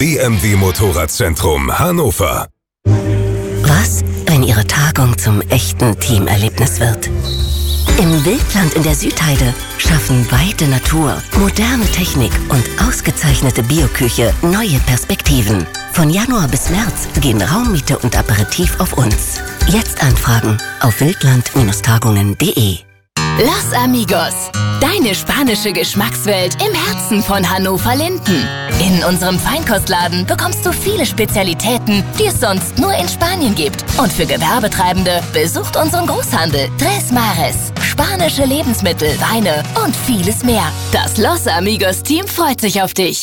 BMW Motorradzentrum Hannover. Was, wenn Ihre Tagung zum echten Teamerlebnis wird? Im Wildland in der Südheide schaffen weite Natur, moderne Technik und ausgezeichnete Bioküche neue Perspektiven. Von Januar bis März gehen Raummiete und Aperitif auf uns. Jetzt anfragen auf wildland-tagungen.de. Los Amigos, deine spanische Geschmackswelt im Herzen von Hannover-Linden. In unserem Feinkostladen bekommst du viele Spezialitäten, die es sonst nur in Spanien gibt. Und für Gewerbetreibende besucht unseren Großhandel Tres Mares. Spanische Lebensmittel, Weine und vieles mehr. Das Los Amigos-Team freut sich auf dich.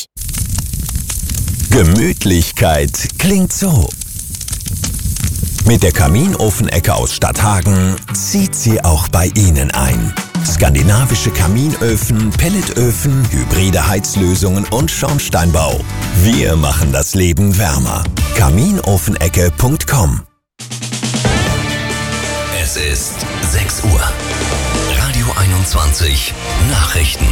Gemütlichkeit klingt so. Mit der Kaminofenecke aus Stadthagen zieht sie auch bei Ihnen ein. Skandinavische Kaminöfen, Pelletöfen, hybride Heizlösungen und Schornsteinbau. Wir machen das Leben wärmer. Kaminofenecke.com. Es ist 6 Uhr. Radio 21 Nachrichten.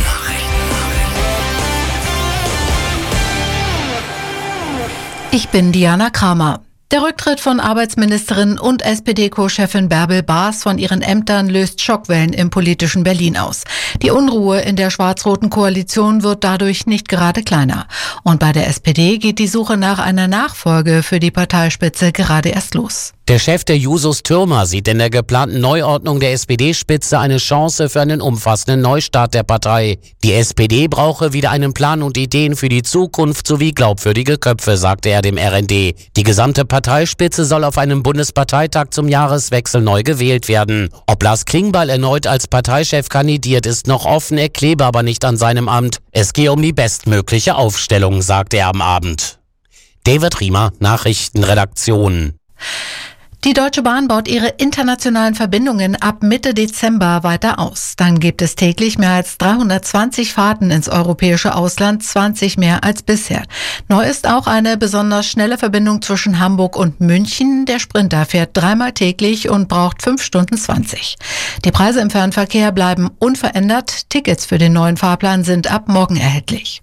Ich bin Diana Kramer. Der Rücktritt von Arbeitsministerin und SPD-Co-Chefin Bärbel Baas von ihren Ämtern löst Schockwellen im politischen Berlin aus. Die Unruhe in der schwarz-roten Koalition wird dadurch nicht gerade kleiner. Und bei der SPD geht die Suche nach einer Nachfolge für die Parteispitze gerade erst los. Der Chef der Jusos Thürmer sieht in der geplanten Neuordnung der SPD-Spitze eine Chance für einen umfassenden Neustart der Partei. Die SPD brauche wieder einen Plan und Ideen für die Zukunft sowie glaubwürdige Köpfe, sagte er dem RND. Die gesamte Parteispitze soll auf einem Bundesparteitag zum Jahreswechsel neu gewählt werden. Ob Lars Klingbeil erneut als Parteichef kandidiert, ist noch offen, er klebe aber nicht an seinem Amt. Es gehe um die bestmögliche Aufstellung, sagte er am Abend. David Riemer, Nachrichtenredaktion. Die Deutsche Bahn baut ihre internationalen Verbindungen ab Mitte Dezember weiter aus. Dann gibt es täglich mehr als 320 Fahrten ins europäische Ausland, 20 mehr als bisher. Neu ist auch eine besonders schnelle Verbindung zwischen Hamburg und München. Der Sprinter fährt 3-mal täglich und braucht 5 Stunden 20. Die Preise im Fernverkehr bleiben unverändert. Tickets für den neuen Fahrplan sind ab morgen erhältlich.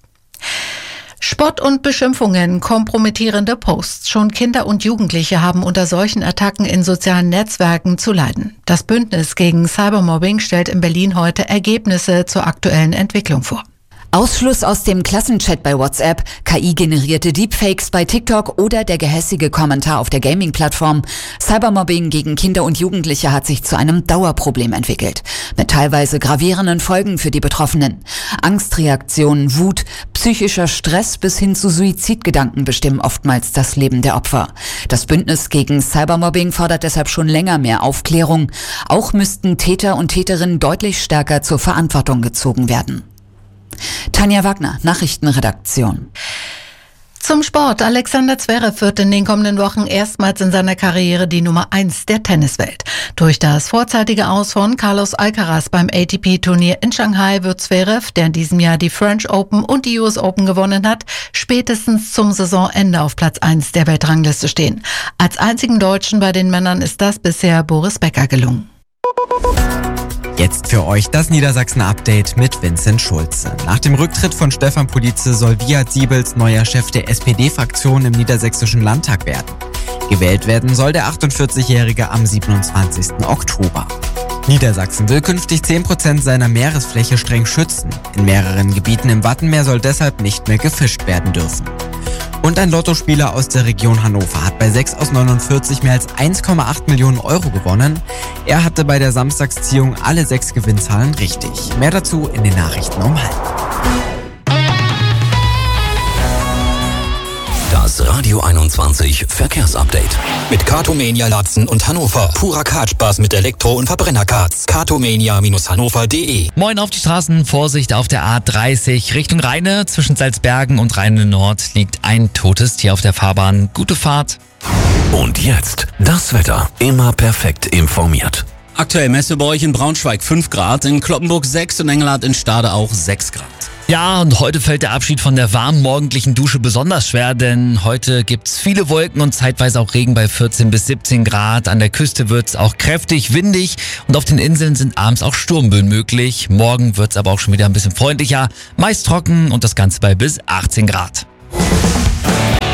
Spott und Beschimpfungen, kompromittierende Posts. Schon Kinder und Jugendliche haben unter solchen Attacken in sozialen Netzwerken zu leiden. Das Bündnis gegen Cybermobbing stellt in Berlin heute Ergebnisse zur aktuellen Entwicklung vor. Ausschluss aus dem Klassenchat bei WhatsApp, KI-generierte Deepfakes bei TikTok oder der gehässige Kommentar auf der Gaming-Plattform. Cybermobbing gegen Kinder und Jugendliche hat sich zu einem Dauerproblem entwickelt. Mit teilweise gravierenden Folgen für die Betroffenen. Angstreaktionen, Wut, psychischer Stress bis hin zu Suizidgedanken bestimmen oftmals das Leben der Opfer. Das Bündnis gegen Cybermobbing fordert deshalb schon länger mehr Aufklärung. Auch müssten Täter und Täterinnen deutlich stärker zur Verantwortung gezogen werden. Tanja Wagner, Nachrichtenredaktion. Zum Sport. Alexander Zverev wird in den kommenden Wochen erstmals in seiner Karriere die Nummer 1 der Tenniswelt. Durch das vorzeitige Aus von Carlos Alcaraz beim ATP-Turnier in Shanghai wird Zverev, der in diesem Jahr die French Open und die US Open gewonnen hat, spätestens zum Saisonende auf Platz 1 der Weltrangliste stehen. Als einzigen Deutschen bei den Männern ist das bisher Boris Becker gelungen. Jetzt für euch das Niedersachsen-Update mit Vincent Schulze. Nach dem Rücktritt von Stefan Police soll Wiat Siebels neuer Chef der SPD-Fraktion im Niedersächsischen Landtag werden. Gewählt werden soll der 48-Jährige am 27. Oktober. Niedersachsen will künftig 10% seiner Meeresfläche streng schützen. In mehreren Gebieten im Wattenmeer soll deshalb nicht mehr gefischt werden dürfen. Und ein Lottospieler aus der Region Hannover hat bei 6 aus 49 mehr als 1,8 Millionen Euro gewonnen. Er hatte bei der Samstagsziehung alle 6 Gewinnzahlen richtig. Mehr dazu in den Nachrichten um 12:30. Das Radio 21 Verkehrsupdate. Mit Cartomania Latzen und Hannover. Purer Kartspaß mit Elektro- und Verbrennerkarts. Cartomania-hannover.de. Moin auf die Straßen. Vorsicht auf der A30 Richtung Rheine. Zwischen Salzbergen und Rheine Nord liegt ein totes Tier auf der Fahrbahn. Gute Fahrt. Und jetzt das Wetter. Immer perfekt informiert. Aktuell Messe bei euch in Braunschweig 5 Grad, in Cloppenburg 6 und Engelhardt in Stade auch 6 Grad. Ja, und heute fällt der Abschied von der warmen morgendlichen Dusche besonders schwer, denn heute gibt's viele Wolken und zeitweise auch Regen bei 14 bis 17 Grad. An der Küste wird's auch kräftig windig und auf den Inseln sind abends auch Sturmböen möglich. Morgen wird's aber auch schon wieder ein bisschen freundlicher, meist trocken und das Ganze bei bis 18 Grad.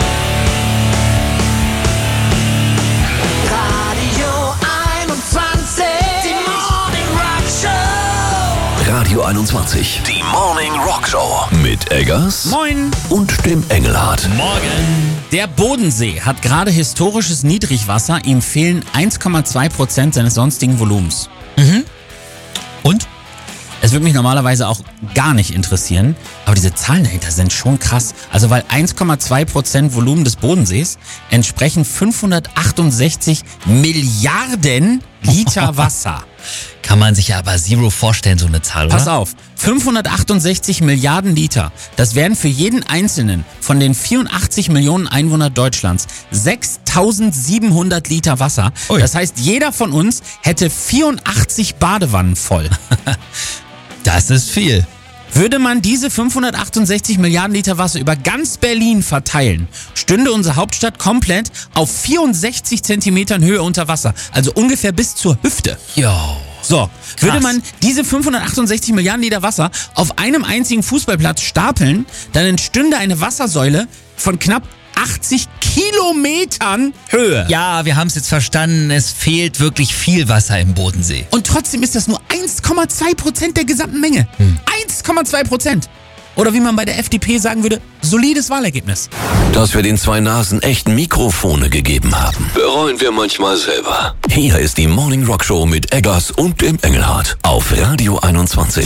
21. Die Morning Rock Show mit Eggers. Moin. Und dem Engelhardt. Morgen. Der Bodensee hat gerade historisches Niedrigwasser. Ihm fehlen 1,2% seines sonstigen Volumens. Und? Es würde mich normalerweise auch gar nicht interessieren, aber diese Zahlen dahinter sind schon krass. Also weil 1,2% Volumen des Bodensees entsprechen 568 Milliarden Liter Wasser. Kann man sich ja aber Zero vorstellen, so eine Zahl, oder? Pass auf, 568 Milliarden Liter. Das wären für jeden Einzelnen von den 84 Millionen Einwohnern Deutschlands 6.700 Liter Wasser. Ui. Das heißt, jeder von uns hätte 84 Badewannen voll. Das ist viel. Würde man diese 568 Milliarden Liter Wasser über ganz Berlin verteilen, stünde unsere Hauptstadt komplett auf 64 Zentimetern Höhe unter Wasser. Also ungefähr bis zur Hüfte. Jo. So, würde man diese 568 Milliarden Liter Wasser auf einem einzigen Fußballplatz stapeln, dann entstünde eine Wassersäule von knapp 80 Kilometern Höhe. Ja, wir haben es jetzt verstanden. Es fehlt wirklich viel Wasser im Bodensee. Und trotzdem ist das nur 1,2% der gesamten Menge. 1,2%. Oder wie man bei der FDP sagen würde, solides Wahlergebnis. Dass wir den zwei Nasen echt Mikrofone gegeben haben, bereuen wir manchmal selber. Hier ist die Morning Rock Show mit Eggers und dem Engelhardt auf Radio 21.